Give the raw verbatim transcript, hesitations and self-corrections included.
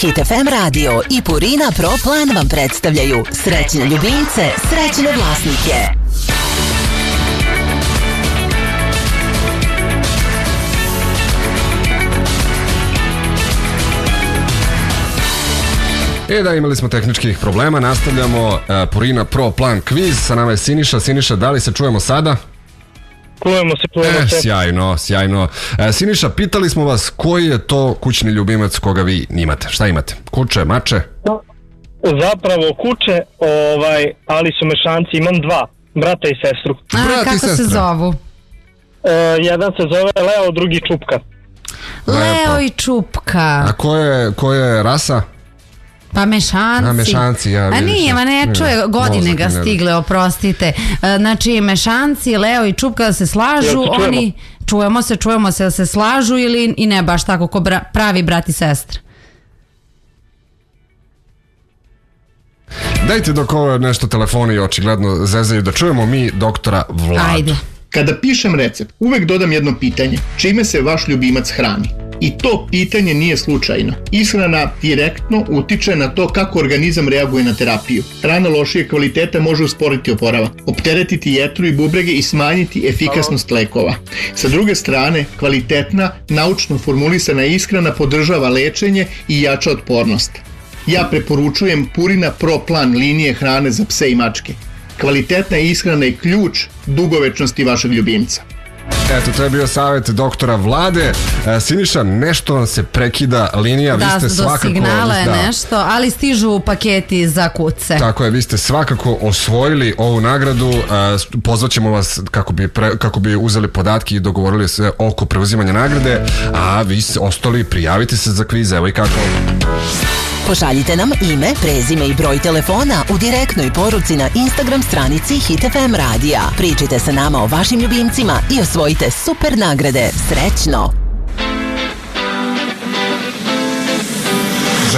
Hit ef em radio i Purina Pro Plan vam predstavljaju srećne ljubimce, srećne vlasnike. E da, imali smo tehničkih problema, nastavljamo uh, Purina Pro Plan kviz, sa nama je Siniša. Siniša, da li se čujemo sada? Čujemo se, čujemo e, se. Sjajno, sjajno. E, Siniša, pitali smo vas koji je to kućni ljubimac koga vi imate. Šta imate? Kuče, mače? Zapravo kuće, ovaj, ali su mešanci, imam dva, brata i sestru. A, Brat i kako sestra. se zovu? E, jedan se zove Leo, drugi Čupka. Leo i Čupka. A ko je, ko je rasa? Pa mešanci. A, mešanci, ja, A vidiš, nije, ma ne ne, čuje, godine mozak ga mi ne stigle, oprostite. E, Znači, mešanci, Leo i Čupka se slažu, Jel se čujemo? oni... Čujemo se, čujemo se, da se slažu ili i ne baš tako ko bra, pravi brat i sestra? Dajte dok ovo nešto telefoni očigledno zezaju da čujemo mi doktora Vladu. Ajde. Kada pišem recept, uvek dodam jedno pitanje. Čime se vaš ljubimac hrani? I to pitanje nije slučajno. Ishrana direktno utiče na to kako organizam reaguje na terapiju. Hrana lošije kvaliteta može usporiti oporavak, opteretiti jetru i bubrege i smanjiti efikasnost lekova. Sa druge strane, kvalitetna, naučno formulisana ishrana podržava lečenje i jača otpornost. Ja preporučujem Purina Pro Plan linije hrane za pse i mačke. Kvalitetna ishrana je ključ dugovečnosti vašeg ljubimca. Eto, to je bio savjet doktora Vlade. E, Siniša, nešto vam se prekida linija, Da, vi ste do svakako... signala je da, nešto, ali stižu paketi za kuce. Tako je, vi ste svakako osvojili ovu nagradu. E, pozvaćemo vas kako bi, pre, kako bi uzeli podatke i dogovorili se oko preuzimanja nagrade, a vi ste ostali, prijavite se za kviz, evo i kako. Pošaljite nam ime, prezime i broj telefona u direktnoj poruci na Instagram stranici Hit ef em radija. Pričajte sa nama o vašim ljubimcima i osvojite super nagrade. Srećno!